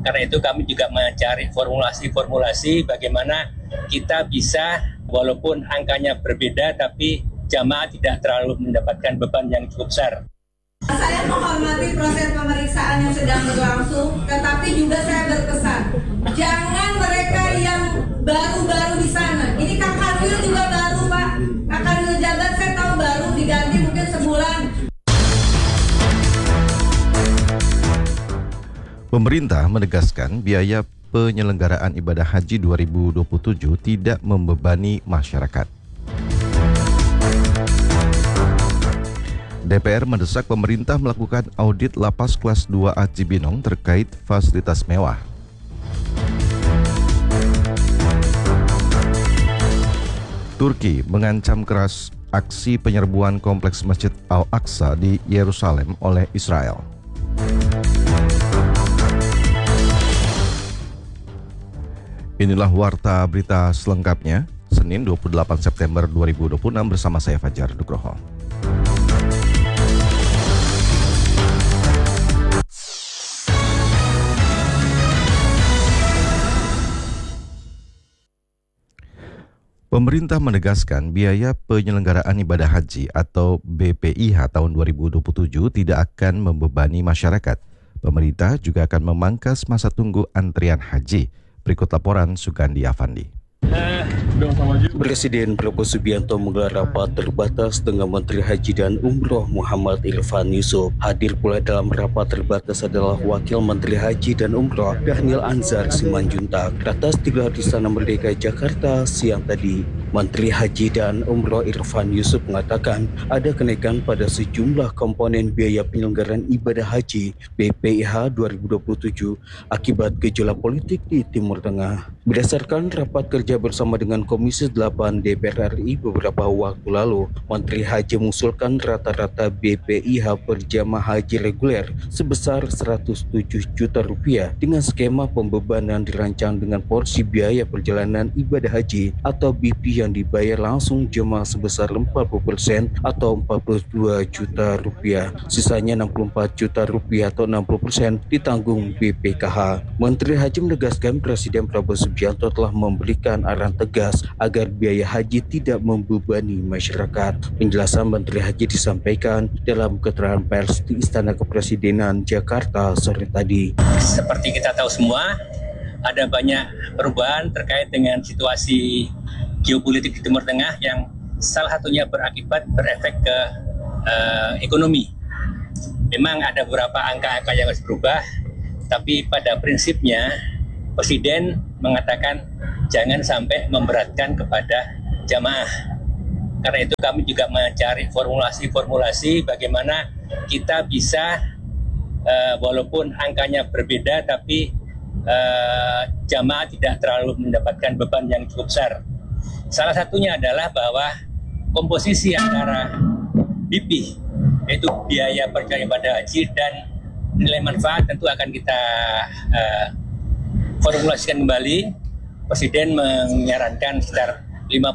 Karena itu kami juga mencari formulasi-formulasi bagaimana kita bisa, walaupun angkanya berbeda, tapi jamaah tidak terlalu mendapatkan beban yang cukup besar. Saya menghormati proses pemeriksaan yang sedang berlangsung, tetapi juga saya berpesan, jangan mereka yang baru-baru di sana. Ini Kakak Wil juga baru, Pak. Kakak Wil jabat saya tahu baru, diganti mungkin sebulan. Pemerintah menegaskan biaya penyelenggaraan ibadah haji 2027 tidak membebani masyarakat. DPR mendesak pemerintah melakukan audit lapas kelas 2A Cibinong terkait fasilitas mewah. Turki mengancam keras aksi penyerbuan kompleks Masjid Al-Aqsa di Yerusalem oleh Israel. Inilah warta berita selengkapnya, Senin 28 September 2026 bersama saya Fajar Nugroho. Pemerintah menegaskan biaya penyelenggaraan ibadah haji atau BPIH tahun 2027 tidak akan membebani masyarakat. Pemerintah juga akan memangkas masa tunggu antrian haji. Berikut laporan Sugandi Afandi. Presiden Prabowo Subianto menggelar rapat terbatas dengan Menteri Haji dan Umroh Muhammad Irfan Yusuf. Hadir pula dalam rapat terbatas adalah Wakil Menteri Haji dan Umroh Dhanil Anzar Simanjuntak. Ratas digelar di Istana Merdeka Jakarta siang tadi. Menteri Haji dan Umroh Irfan Yusuf mengatakan ada kenaikan pada sejumlah komponen biaya penyelenggaraan ibadah haji BPIH 2027 akibat gejolak politik di Timur Tengah. Berdasarkan rapat kerja bersama dengan Komisi 8 DPR RI beberapa waktu lalu, Menteri Haji mengusulkan rata-rata BPIH per jamaah haji reguler sebesar Rp107 juta dengan skema pembebanan dirancang dengan porsi biaya perjalanan ibadah haji atau BP yang dibayar langsung jemaah sebesar 40% atau Rp42 juta. Sisanya Rp64 juta atau 60% ditanggung BPKH. Menteri Haji menegaskan Presiden Prabowo Subianto telah memberikan arahan tegas agar biaya haji tidak membebani masyarakat. Penjelasan Menteri Haji disampaikan dalam keterangan pers di Istana Kepresidenan Jakarta sore tadi. Seperti kita tahu semua, ada banyak perubahan terkait dengan situasi geopolitik di Timur Tengah yang salah satunya berefek ke ekonomi. Memang ada beberapa angka-angka yang harus berubah, tapi pada prinsipnya Presiden mengatakan jangan sampai memberatkan kepada jamaah. Karena itu kami juga mencari formulasi-formulasi bagaimana kita bisa, walaupun angkanya berbeda, tapi jamaah tidak terlalu mendapatkan beban yang cukup besar. Salah satunya adalah bahwa komposisi antara BP, yaitu biaya perjalanan ibadah haji, dan nilai manfaat tentu akan kita formulasikan kembali. Presiden menyarankan sekitar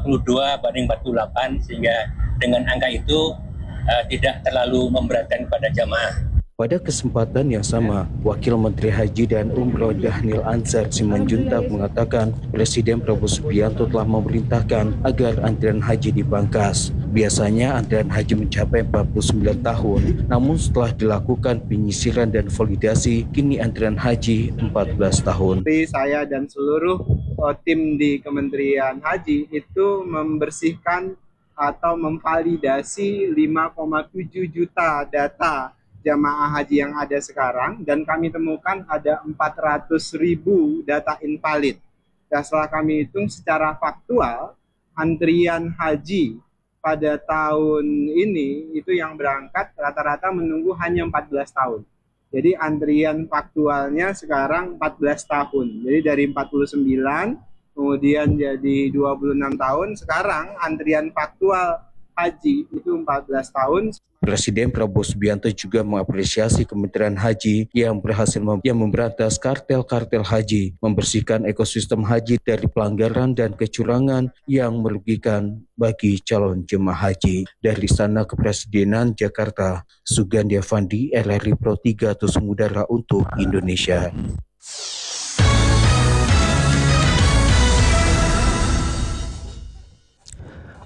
52/48 sehingga dengan angka itu tidak terlalu memberatkan kepada jamaah. Pada kesempatan yang sama, Wakil Menteri Haji dan Umroh Dhanil Anzar Simanjuntak mengatakan Presiden Prabowo Subianto telah memerintahkan agar antrian haji dipangkas. Biasanya antrian haji mencapai 49 tahun, namun setelah dilakukan penyisiran dan validasi, kini antrian haji 14 tahun. Saya dan seluruh tim di Kementerian Haji itu membersihkan atau memvalidasi 5,7 juta data jamaah haji yang ada sekarang, dan kami temukan ada 400.000 data invalid. Dan setelah kami hitung secara faktual, antrian haji pada tahun ini itu yang berangkat rata-rata menunggu hanya 14 tahun. Jadi antrian faktualnya sekarang 14 tahun. Jadi dari 49 kemudian jadi 26 tahun, sekarang antrian faktual haji itu 14 tahun. Presiden Prabowo Subianto juga mengapresiasi Kementerian Haji yang berhasil memberantas kartel-kartel haji, membersihkan ekosistem haji dari pelanggaran dan kecurangan yang merugikan bagi calon jemaah haji. Dari Istana Kepresidenan Jakarta, Sugandi Afandi, RRI Pro 3 Tusung Udara untuk Indonesia.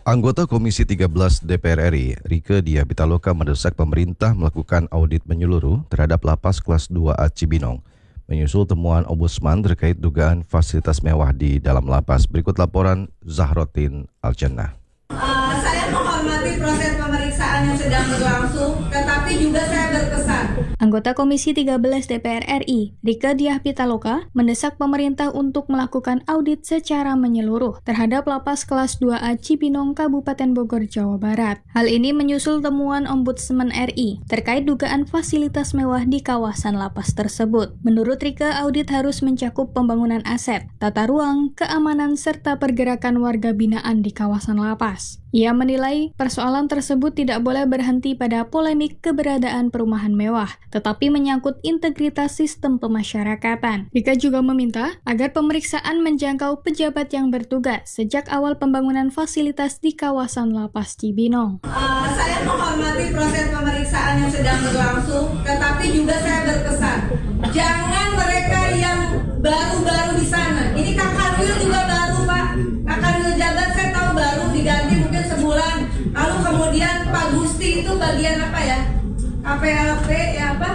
Anggota Komisi 13 DPR RI, Rieke Diah Pitaloka mendesak pemerintah melakukan audit menyeluruh terhadap lapas kelas 2A Cibinong, menyusul temuan Ombudsman terkait dugaan fasilitas mewah di dalam lapas. Berikut laporan Zahrotin Aljannah. Saya menghormati proses pemeriksaan yang sedang berlangsung, tetapi juga saya berpesan. Anggota Komisi 13 DPR RI, Rieke Diah Pitaloka, mendesak pemerintah untuk melakukan audit secara menyeluruh terhadap lapas kelas 2A Cibinong, Kabupaten Bogor, Jawa Barat. Hal ini menyusul temuan Ombudsman RI terkait dugaan fasilitas mewah di kawasan lapas tersebut. Menurut Rieke, audit harus mencakup pembangunan aset, tata ruang, keamanan, serta pergerakan warga binaan di kawasan lapas. Ia menilai persoalan tersebut tidak boleh berhenti pada polemik keberadaan perumahan mewah, tetapi menyangkut integritas sistem pemasyarakatan. Rieke juga meminta agar pemeriksaan menjangkau pejabat yang bertugas sejak awal pembangunan fasilitas di kawasan lapas Cibinong. Saya menghormati proses pemeriksaan yang sedang berlangsung, tetapi juga saya berpesan, jangan mereka yang baru-baru di sana. Ini Kak Kanwil juga baru, Pak. Kak Kanwil jabat saya tahu baru diganti mungkin sebulan. Lalu kemudian Pak Gusti itu bagian apa ya? KPLP ya apa?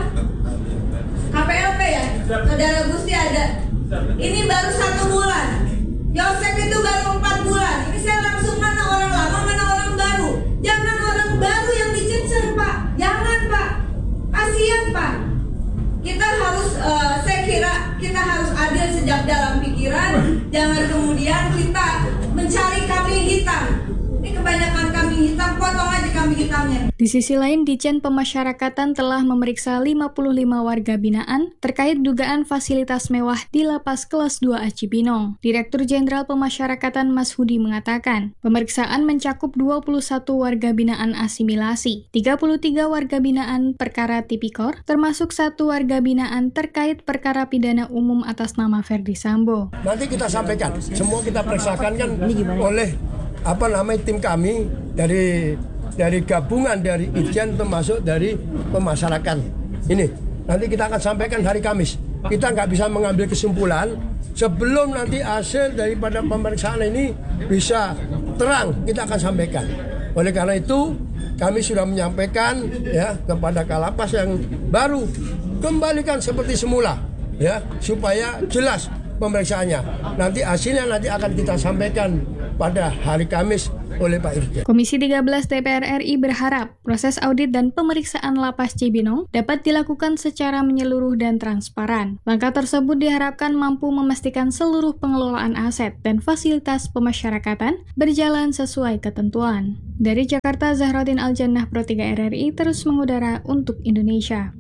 KPLP ya? Saudara Gusti ada. Ini baru 1 bulan. Yosep itu baru 4 bulan. Ini saya langsung mana orang lama, mana orang baru. Jangan orang baru yang dicecer, Pak. Jangan, Pak. Kasihan, Pak. Kita harus, saya kira kita harus adil sejak dalam pikiran. Jangan kemudian kita mencari kambing hitam. Ini kebanyakan kambing hitam, potong aja kambing hitamnya. Di sisi lain, Ditjen Pemasyarakatan telah memeriksa 55 warga binaan terkait dugaan fasilitas mewah di lapas kelas 2A Cibinong. Direktur Jenderal Pemasyarakatan Mas Hudi mengatakan, pemeriksaan mencakup 21 warga binaan asimilasi, 33 warga binaan perkara tipikor, termasuk 1 warga binaan terkait perkara pidana umum atas nama Ferdi Sambo. Nanti kita sampaikan, semua kita periksakan kan oleh tim kami dari gabungan dari Itjen termasuk dari pemasyarakat. Ini nanti kita akan sampaikan hari Kamis. Kita nggak bisa mengambil kesimpulan sebelum nanti hasil daripada pemeriksaan ini bisa terang, kita akan sampaikan. Oleh karena itu kami sudah menyampaikan ya kepada Kalapas yang baru, kembalikan seperti semula ya supaya jelas pemeriksaannya. Nanti hasilnya nanti akan kita sampaikan pada hari Kamis oleh Pak Irjen. Komisi 13 DPR RI berharap proses audit dan pemeriksaan lapas Cibinong dapat dilakukan secara menyeluruh dan transparan. Langkah tersebut diharapkan mampu memastikan seluruh pengelolaan aset dan fasilitas pemasyarakatan berjalan sesuai ketentuan. Dari Jakarta, Zahrotin Aljannah, Pro 3 RRI terus mengudara untuk Indonesia.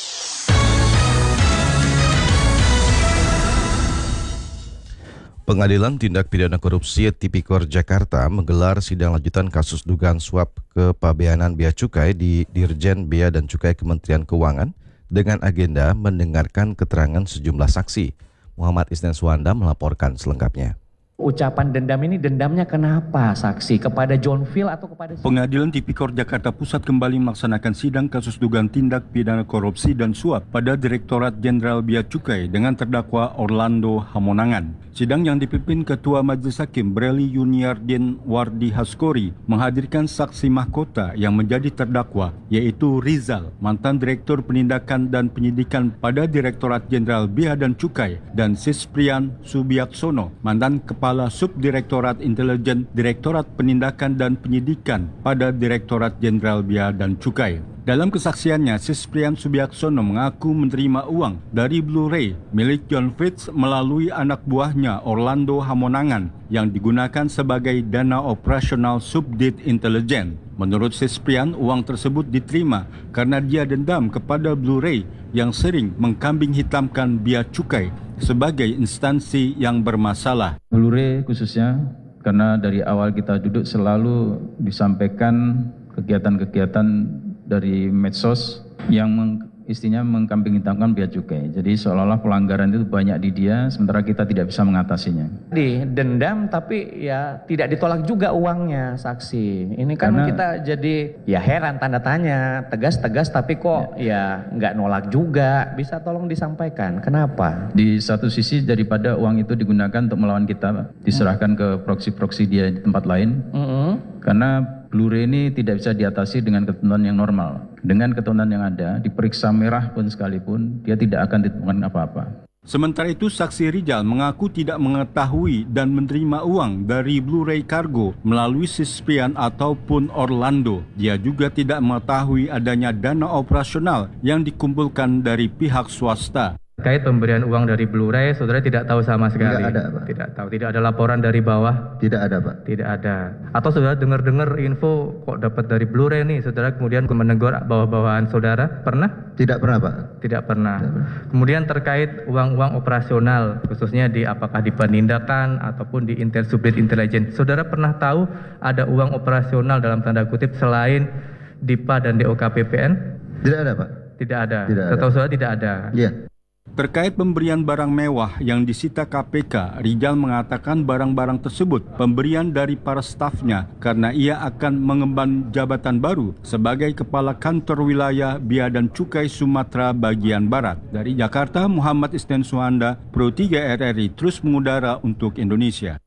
Pengadilan Tindak Pidana Korupsi Tipikor Jakarta menggelar sidang lanjutan kasus dugaan suap kepabeanan Bea Cukai di Dirjen Bea dan Cukai Kementerian Keuangan dengan agenda mendengarkan keterangan sejumlah saksi. Muhammad Isnan Suwanda melaporkan selengkapnya. Ucapan dendam ini, dendamnya kenapa saksi? Kepada John Phil atau kepada... Pengadilan Tipikor Jakarta Pusat kembali melaksanakan sidang kasus dugaan tindak pidana korupsi dan suap pada Direktorat Jenderal Bea Cukai dengan terdakwa Orlando Hamonangan. Sidang yang dipimpin Ketua Majelis Hakim Breli Yuniardin Wardi Haskori menghadirkan saksi mahkota yang menjadi terdakwa, yaitu Rizal, mantan Direktur Penindakan dan Penyidikan pada Direktorat Jenderal Bea dan Cukai, dan Sisprian Subiaksono, mantan Kepala Subdirektorat Intelijen Direktorat Penindakan dan Penyidikan pada Direktorat Jenderal Bea dan Cukai. Dalam kesaksiannya, Sisprian Subiaksono mengaku menerima uang dari Blu-ray milik John Fritz melalui anak buahnya Orlando Hamonangan yang digunakan sebagai dana operasional Subdit Intelijen. Menurut Sisprian, uang tersebut diterima karena dia dendam kepada Blu-ray yang sering mengkambing hitamkan Bea Cukai sebagai instansi yang bermasalah. Blu-ray khususnya karena dari awal kita duduk selalu disampaikan kegiatan-kegiatan dari medsos istrinya mengkambing hitamkan bea cukai. Jadi seolah-olah pelanggaran itu banyak di dia, sementara kita tidak bisa mengatasinya. Dendam tapi ya tidak ditolak juga uangnya saksi. Ini kan Karena kita jadi ya heran, tanda tanya, tegas-tegas tapi kok ya nggak nolak juga. Bisa tolong disampaikan kenapa? Di satu sisi daripada uang itu digunakan untuk melawan kita, diserahkan ke proksi-proksi dia di tempat lain. Karena Blu-ray ini tidak bisa diatasi dengan ketentuan yang normal. Dengan ketentuan yang ada, diperiksa merah pun sekalipun, dia tidak akan ditemukan apa-apa. Sementara itu, saksi Rijal mengaku tidak mengetahui dan menerima uang dari Blu-ray Cargo melalui Sispian ataupun Orlando. Dia juga tidak mengetahui adanya dana operasional yang dikumpulkan dari pihak swasta. Terkait pemberian uang dari Blu-ray, saudara tidak tahu sama sekali? Tidak ada, Pak. Tidak tahu, tidak ada laporan dari bawah? Tidak ada, Pak. Tidak ada. Atau saudara dengar-dengar info kok dapat dari Blu-ray nih, saudara kemudian menegur bawah-bawahan saudara? Pernah? Tidak pernah, Pak. Tidak pernah. Kemudian terkait uang-uang operasional, khususnya di apakah di penindakan ataupun di subdit intelijen, saudara pernah tahu ada uang operasional dalam tanda kutip selain DIPA dan DOKPPN? Tidak ada, Pak. Tidak ada. Setahu saudara tidak ada. Iya. Terkait pemberian barang mewah yang disita KPK, Rijal mengatakan barang-barang tersebut pemberian dari para stafnya karena ia akan mengemban jabatan baru sebagai Kepala Kantor Wilayah Bea dan Cukai Sumatera Bagian Barat. Dari Jakarta, Muhammad Isnen Suhanda, Pro 3 RRI terus mengudara untuk Indonesia.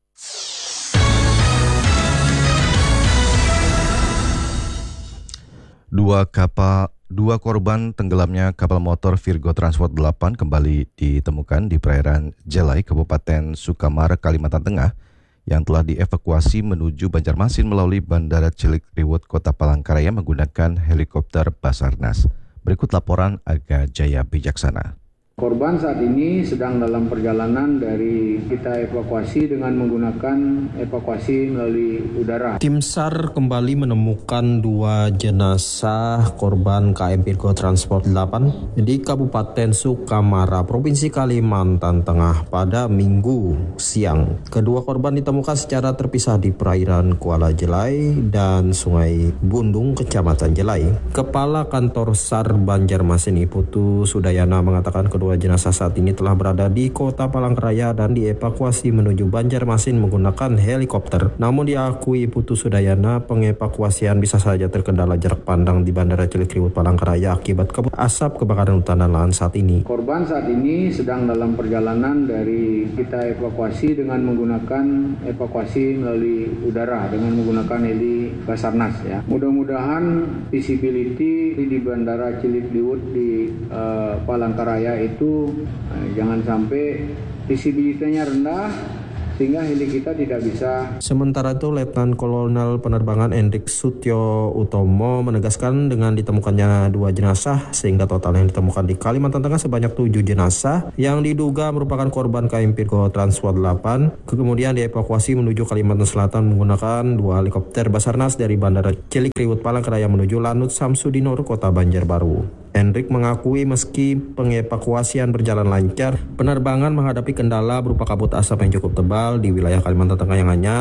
Dua korban tenggelamnya kapal motor Virgo Transport 8 kembali ditemukan di perairan Jelai, Kabupaten Sukamara, Kalimantan Tengah, yang telah dievakuasi menuju Banjarmasin melalui Bandara Cilikriwut, Kota Palangkaraya menggunakan helikopter Basarnas. Berikut laporan Aga Jaya Bijaksana. Korban saat ini sedang dalam perjalanan dari kita evakuasi dengan menggunakan evakuasi melalui udara. Tim SAR kembali menemukan 2 jenazah korban KM Virgo Transport 8 di Kabupaten Sukamara, Provinsi Kalimantan Tengah pada Minggu siang. Kedua korban ditemukan secara terpisah di perairan Kuala Jelai dan Sungai Bundung, Kecamatan Jelai. Kepala Kantor SAR Banjarmasin Iputu Sudayana mengatakan kedua jenazah saat ini telah berada di Kota Palangkaraya dan dievakuasi menuju Banjarmasin menggunakan helikopter. Namun diakui Putu Sudayana, pengevakuasian bisa saja terkendala jarak pandang di Bandara Cilikriwut Palangkaraya akibat asap kebakaran hutan dan lahan saat ini. Korban saat ini sedang dalam perjalanan dari kita evakuasi dengan menggunakan evakuasi melalui udara dengan menggunakan heli Basarnas ya. Mudah-mudahan visibility di Bandara Cilikriwut di Palangkaraya itu jangan sampai visibilitasnya rendah sehingga heli kita tidak bisa. Sementara itu, Letnan Kolonel Penerbangan Hendrik Sutyo Utomo menegaskan dengan ditemukannya 2 jenazah sehingga total yang ditemukan di Kalimantan Tengah sebanyak 7 jenazah yang diduga merupakan korban KM Virgo Transport 8. Kemudian dievakuasi menuju Kalimantan Selatan menggunakan 2 helikopter Basarnas dari Bandara Cilikriwut Palangkaraya menuju Lanut Samsudinur, Kota Banjarbaru. Hendrik mengakui meski pengevakuasian berjalan lancar, penerbangan menghadapi kendala berupa kabut asap yang cukup tebal di wilayah Kalimantan Tengah yang hanya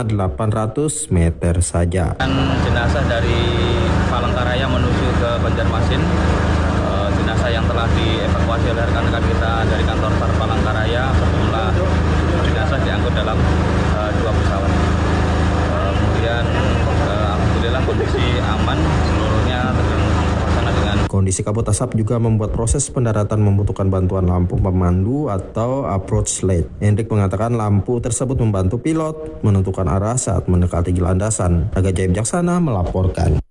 800 meter saja. Jenazah dari Palangkaraya menuju ke Banjarmasin, jenazah yang telah dievakuasi oleh rekan-rekan kita dari kantor SAR Palangkaraya berjumlah 7 jenazah diangkut dalam 2 pesawat. Kemudian alhamdulillah kondisi aman seluruhnya terlaksana dengan. Kondisi kabut asap juga membuat proses pendaratan membutuhkan bantuan lampu pemandu atau approach light. Hendrik mengatakan lampu tersebut membantu pilot menentukan arah saat mendekati landasan. Aga Jaya Bijaksana melaporkan.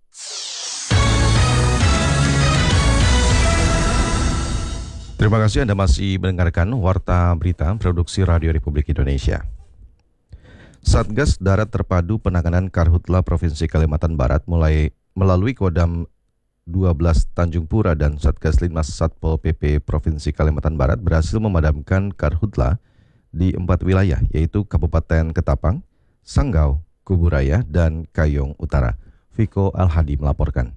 Terima kasih Anda masih mendengarkan Warta Berita Produksi Radio Republik Indonesia. Satgas Darat Terpadu Penanganan Karhutla Provinsi Kalimantan Barat melalui Kodam 12 Tanjung Pura dan Satgas Linmas Satpol PP Provinsi Kalimantan Barat berhasil memadamkan karhutla di 4 wilayah, yaitu Kabupaten Ketapang, Sanggau, Kuburaya, dan Kayong Utara. Viko Al-Hadi melaporkan.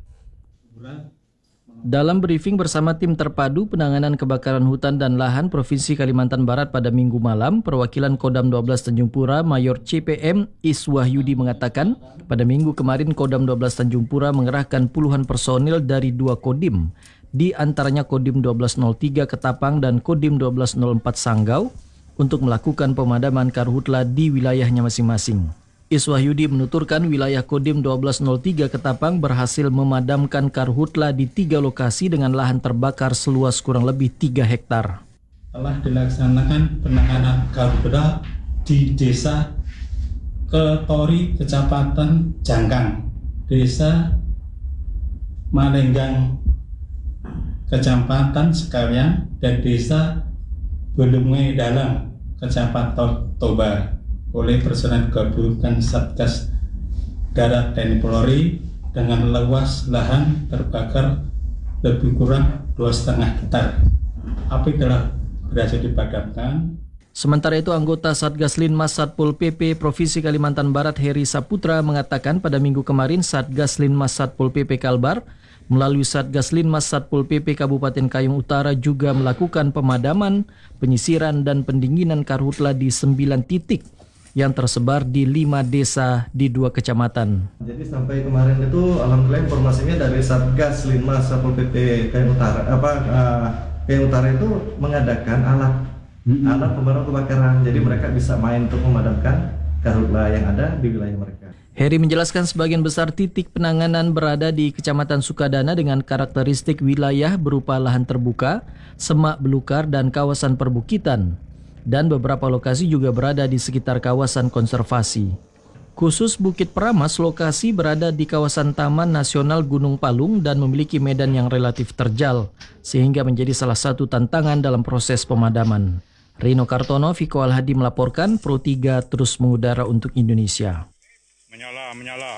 Dalam briefing bersama tim terpadu penanganan kebakaran hutan dan lahan Provinsi Kalimantan Barat pada Minggu malam, perwakilan Kodam 12 Tanjung Pura Mayor CPM Iswahyudi mengatakan, pada Minggu kemarin Kodam 12 Tanjung Pura mengerahkan puluhan personil dari 2 kodim di antaranya Kodim 1203 Ketapang dan Kodim 1204 Sanggau, untuk melakukan pemadaman karhutla di wilayahnya masing-masing. Iswahyudi menuturkan wilayah Kodim 1203 Ketapang berhasil memadamkan karhutla di 3 lokasi dengan lahan terbakar seluas kurang lebih 3 hektar. Telah dilaksanakan penanganan karhutla di Desa Ketori, Kecamatan Jangkang, Desa Malenggang, Kecamatan Sekalian, dan Desa Belungai Dalam, Kecamatan Toba, oleh personel gabungan Satgas Darat TNI Polri dengan luas lahan terbakar lebih kurang 2,5 hektar. Api telah berhasil dipadamkan. Sementara itu, anggota Satgas Linmas Satpol PP Provinsi Kalimantan Barat Heri Saputra mengatakan pada minggu kemarin Satgas Linmas Satpol PP Kalbar melalui Satgas Linmas Satpol PP Kabupaten Kayong Utara juga melakukan pemadaman, penyisiran, dan pendinginan karhutla di 9 titik yang tersebar di 5 desa di 2 kecamatan. Jadi sampai kemarin itu alhamdulillah informasinya dari Satgas Linmas Satpol PP Kayong Utara, Kayong Utara itu mengadakan alat pemadam kebakaran. Jadi mereka bisa main untuk memadamkan karhutla yang ada di wilayah mereka. Heri menjelaskan sebagian besar titik penanganan berada di Kecamatan Sukadana dengan karakteristik wilayah berupa lahan terbuka, semak belukar, dan kawasan perbukitan. Dan beberapa lokasi juga berada di sekitar kawasan konservasi. Khusus Bukit Peramas, lokasi berada di kawasan Taman Nasional Gunung Palung dan memiliki medan yang relatif terjal, sehingga menjadi salah satu tantangan dalam proses pemadaman. Rino Kartono, Viko Alhadi melaporkan, Pro 3 terus mengudara untuk Indonesia. Menyala.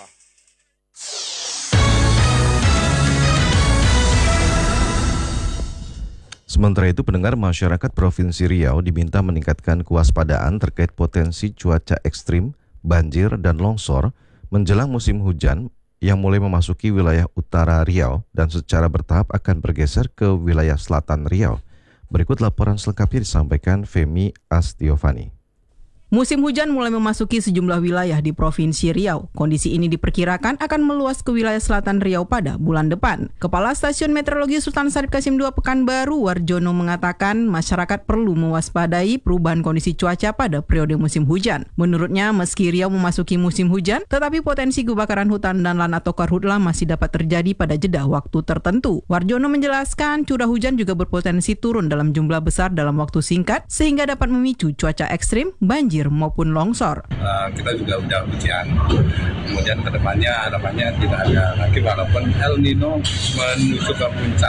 Sementara itu, pendengar, masyarakat Provinsi Riau diminta meningkatkan kewaspadaan terkait potensi cuaca ekstrim, banjir, dan longsor menjelang musim hujan yang mulai memasuki wilayah utara Riau dan secara bertahap akan bergeser ke wilayah selatan Riau. Berikut laporan selengkapnya disampaikan Femi Astiovani. Musim hujan mulai memasuki sejumlah wilayah di Provinsi Riau. Kondisi ini diperkirakan akan meluas ke wilayah selatan Riau pada bulan depan. Kepala Stasiun Meteorologi Sultan Syarif Qasim II Pekanbaru, Warjono, mengatakan masyarakat perlu mewaspadai perubahan kondisi cuaca pada periode musim hujan. Menurutnya, meski Riau memasuki musim hujan, tetapi potensi kebakaran hutan dan lahan atau karhutla masih dapat terjadi pada jeda waktu tertentu. Warjono menjelaskan curah hujan juga berpotensi turun dalam jumlah besar dalam waktu singkat, sehingga dapat memicu cuaca ekstrim, banjir, maupun longsor. Kita juga udah ujian, kemudian kedepannya harapannya tidak ada lagi, walaupun El Nino menuju ke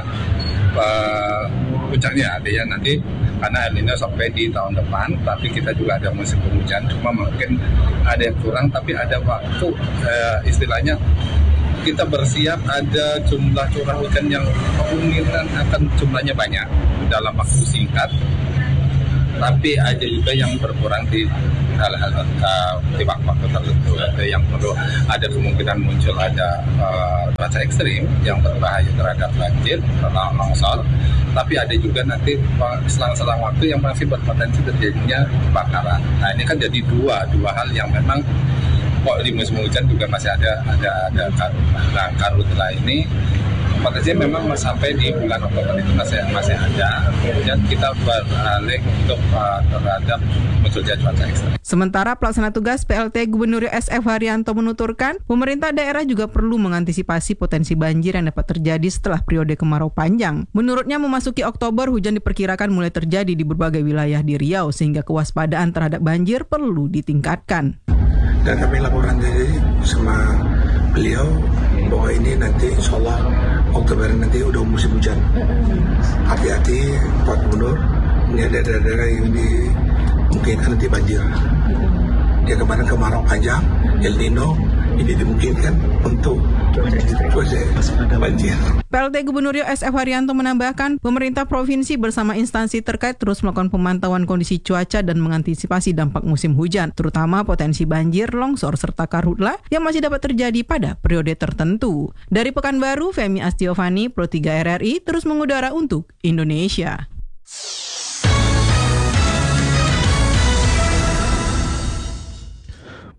puncaknya, artinya nanti karena El Nino sampai di tahun depan, tapi kita juga ada musim penghujan, cuma mungkin ada yang kurang, tapi ada waktu, istilahnya kita bersiap ada jumlah curah hujan yang kemungkinan akan jumlahnya banyak dalam waktu singkat. Tapi ada juga yang berkurang di hal-hal di waktu-waktu tertentu, yang perlu ada kemungkinan muncul ada cuaca ekstrim yang berbahaya terhadap banjir, longsor. Tapi ada juga nanti selang-selang waktu yang masih berpotensi terjadinya kebakaran. Nah, ini kan jadi dua hal yang memang kok di musim hujan juga masih ada karhutla ini. Potensinya memang sampai di bulan Oktober itu masih ada. Kemudian kita beralih untuk terhadap munculnya cuaca ekstrim. Sementara pelaksana tugas PLT Gubernur SF Haryanto menuturkan, pemerintah daerah juga perlu mengantisipasi potensi banjir yang dapat terjadi setelah periode kemarau panjang. Menurutnya, memasuki Oktober, hujan diperkirakan mulai terjadi di berbagai wilayah di Riau, sehingga kewaspadaan terhadap banjir perlu ditingkatkan. Dan kami laporan dari sama beliau bahwa ini nanti insya Allah Oktober nanti udah musim hujan. Hati-hati Pak Gubernur, ini ada daerah-daerah yang dimungkinkan nanti banjir. Dia kemarin kemarau panjang, El Nino, ini dimungkinkan untuk cuaca banjir. PLT Gubernur Riau SF Haryanto menambahkan, pemerintah provinsi bersama instansi terkait terus melakukan pemantauan kondisi cuaca dan mengantisipasi dampak musim hujan, terutama potensi banjir, longsor, serta karhutla yang masih dapat terjadi pada periode tertentu. Dari Pekanbaru, Femi Astiovani, Pro 3 RRI, terus mengudara untuk Indonesia.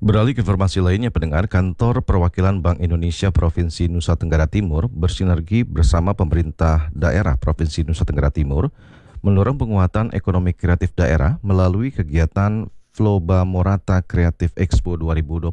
Beralih ke informasi lainnya, pendengar, Kantor Perwakilan Bank Indonesia Provinsi Nusa Tenggara Timur bersinergi bersama pemerintah daerah Provinsi Nusa Tenggara Timur mendorong penguatan ekonomi kreatif daerah melalui kegiatan Floba Morata Creative Expo 2026.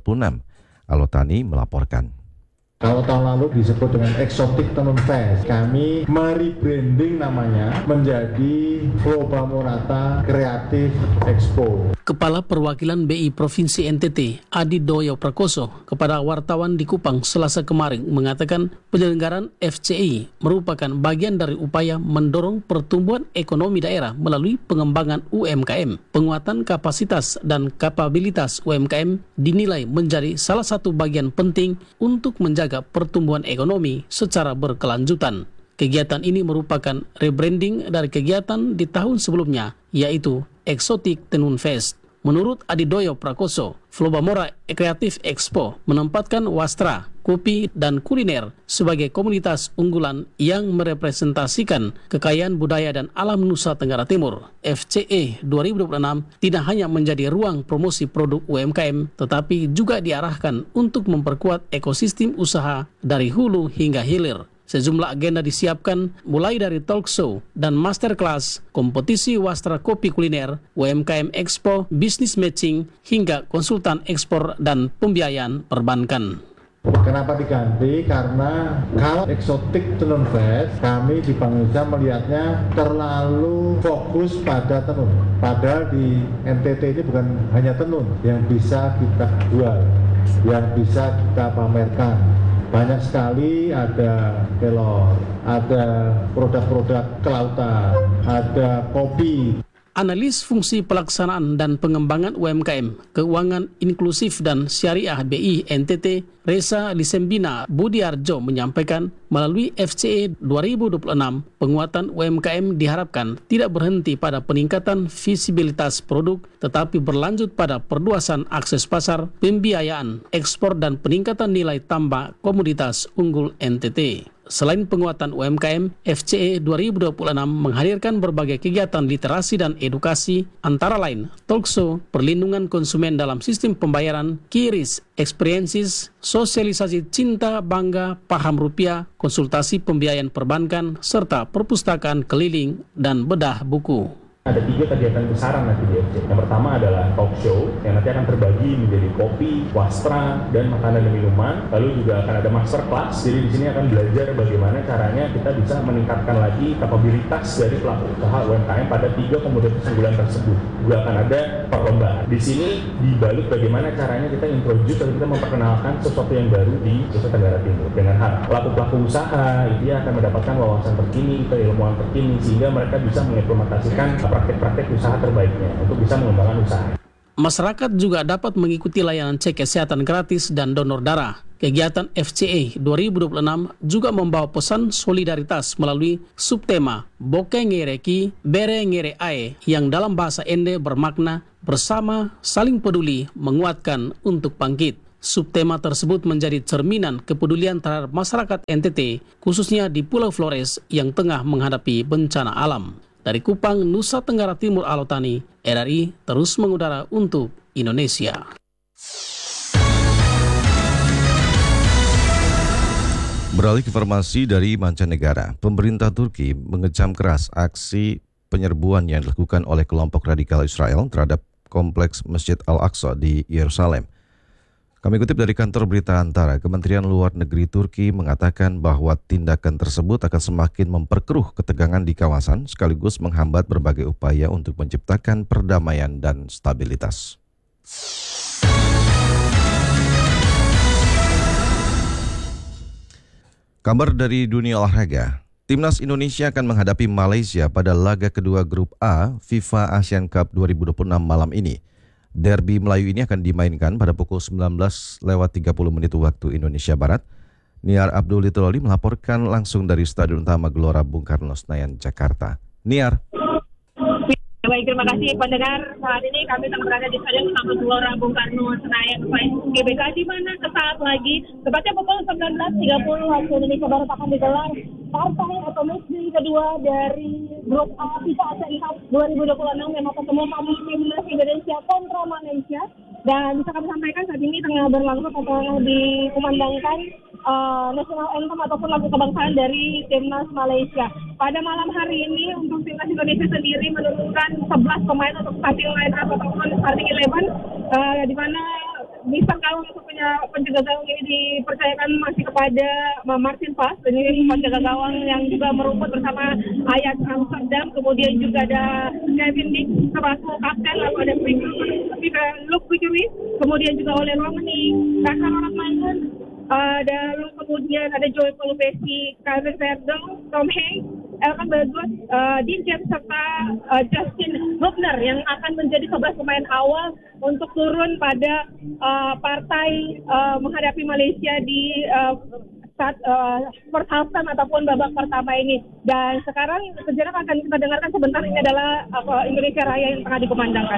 Alotani melaporkan. Kalau tahun lalu disebut dengan Exotic Tenun Fest, kami merebranding namanya menjadi Floba Morata Creative Expo. Kepala Perwakilan BI Provinsi NTT, Adi Doyo Prakoso, kepada wartawan di Kupang Selasa kemarin mengatakan penyelenggaraan FCI merupakan bagian dari upaya mendorong pertumbuhan ekonomi daerah melalui pengembangan UMKM. Penguatan kapasitas dan kapabilitas UMKM dinilai menjadi salah satu bagian penting untuk menjaga pertumbuhan ekonomi secara berkelanjutan. Kegiatan ini merupakan rebranding dari kegiatan di tahun sebelumnya, yaitu Exotic Tenun Fest. Menurut Adi Doyo Prakoso, Floba Mora Creative Expo menempatkan wastra, kopi, dan kuliner sebagai komunitas unggulan yang merepresentasikan kekayaan budaya dan alam Nusa Tenggara Timur. FCE 2026 tidak hanya menjadi ruang promosi produk UMKM, tetapi juga diarahkan untuk memperkuat ekosistem usaha dari hulu hingga hilir. Sejumlah agenda disiapkan mulai dari talk show dan masterclass, kompetisi wastra kopi kuliner, UMKM Expo, bisnis matching, hingga konsultan ekspor dan pembiayaan perbankan. Kenapa diganti? Karena kalau Exotic Tenun Fest, kami di Bank Indonesia melihatnya terlalu fokus pada tenun. Padahal di NTT ini bukan hanya tenun yang bisa kita jual, yang bisa kita pamerkan. Banyak sekali, ada kelor, ada produk-produk kelautan, ada kopi. Analis fungsi pelaksanaan dan pengembangan UMKM, keuangan inklusif dan syariah BI NTT, Reza Lisembina Budiarjo menyampaikan, melalui FCE 2026, penguatan UMKM diharapkan tidak berhenti pada peningkatan visibilitas produk, tetapi berlanjut pada perluasan akses pasar, pembiayaan, ekspor, dan peningkatan nilai tambah komoditas unggul NTT. Selain penguatan UMKM, FCE 2026 menghadirkan berbagai kegiatan literasi dan edukasi, antara lain talk show, perlindungan konsumen dalam sistem pembayaran, QRIS, experiences, sosialisasi cinta, bangga, paham rupiah, konsultasi pembiayaan perbankan, serta perpustakaan keliling dan bedah buku. Ada 3 kegiatan besaran nanti di FCE. Yang pertama adalah talk show yang nanti akan terbagi menjadi kopi, wastra, dan makanan dan minuman. Lalu juga akan ada master class. Jadi di sini akan belajar bagaimana caranya kita bisa meningkatkan lagi kapabilitas dari pelaku usaha UMKM pada 3 komoditas unggulan tersebut. Juga akan ada perlombaan. Di sini dibalut bagaimana caranya kita introduce atau kita memperkenalkan sesuatu yang baru di Nusa Tenggara Timur. Dengan hal pelaku-pelaku usaha, dia akan mendapatkan wawasan terkini, keilmuan terkini, sehingga mereka bisa mengimplementasikan praktek-praktek usaha terbaiknya untuk bisa mengembangkan usaha. Masyarakat juga dapat mengikuti layanan cek kesehatan gratis dan donor darah. Kegiatan FCE 2026 juga membawa pesan solidaritas melalui subtema Boke Ngereki Bere Ngere Ae yang dalam bahasa Ende bermakna bersama, saling peduli, menguatkan untuk bangkit. Subtema tersebut menjadi cerminan kepedulian terhadap masyarakat NTT, khususnya di Pulau Flores yang tengah menghadapi bencana alam. Dari Kupang, Nusa Tenggara Timur, Alotani, RRI terus mengudara untuk Indonesia. Beralih ke informasi dari mancanegara, pemerintah Turki mengecam keras aksi penyerbuan yang dilakukan oleh kelompok radikal Israel terhadap kompleks Masjid Al-Aqsa di Yerusalem. Kami kutip dari kantor berita Antara, Kementerian Luar Negeri Turki mengatakan bahwa tindakan tersebut akan semakin memperkeruh ketegangan di kawasan sekaligus menghambat berbagai upaya untuk menciptakan perdamaian dan stabilitas. Kabar dari dunia olahraga, Timnas Indonesia akan menghadapi Malaysia pada laga kedua Grup A FIFA Asian Cup 2026 malam ini. Derby Melayu ini akan dimainkan pada pukul 19.30 waktu Indonesia Barat. Niar Abdul Litololi melaporkan langsung dari Stadion Utama Gelora Bung Karno Senayan, Jakarta. Niar. Baik, terima kasih pendengar. Saat ini kami sedang berada di Stadion Utama Gelora Bung Karno Senayan, GBK, di mana sesaat lagi, tepatnya pukul 19.30 waktu Indonesia Barat akan digelar partai atau match kedua dari Grup A FIFA Asian Cup 2026 yang pertemuan Timnas Indonesia kontra Malaysia. Dan bisa kami sampaikan saat ini tengah berlangsung atau tengah dikumandangkan national anthem ataupun lagu kebangsaan dari Timnas Malaysia. Pada malam hari ini untuk Timnas Indonesia sendiri menurunkan 11 pemain untuk starting line up ataupun starting 11 di mana Bintang gawang untuk penjaga gawang ini dipercayakan masih kepada Martin Pas, ini penjaga gawang yang juga merumput bersama Ajax Amsterdam, kemudian juga ada Kevin Dick selaku kapten, lalu ada Luke Vickery, kemudian juga oleh Romani, Kakak Ronald Maiden, dan kemudian ada Joey Polupesi, Calvin Verdong, Tom Hanks, Elkan Bagot, Dean James serta Justin Hubner yang akan menjadi 11 pemain awal untuk turun pada partai menghadapi Malaysia di saat first half time ataupun babak pertama ini. Dan sekarang sejarah akan kita dengarkan sebentar, ini adalah Indonesia Raya yang tengah dikumandangkan.